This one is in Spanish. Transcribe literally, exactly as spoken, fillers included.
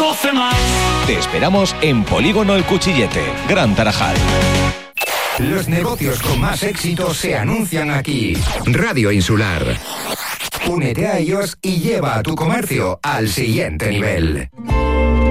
doce más. Te esperamos en Polígono El Cuchillete, Gran Tarajal. Los negocios con más éxito se anuncian aquí. Radio Insular. Únete a ellos y lleva a tu comercio al siguiente nivel.